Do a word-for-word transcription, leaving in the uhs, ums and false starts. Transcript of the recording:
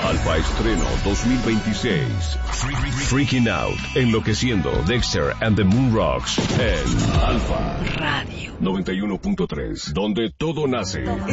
Alfa Estreno dos mil veintiséis. Freaking Out, Enloqueciendo, Dexter and the Moon Rocks en Alfa Radio noventa y uno punto tres, donde todo nace.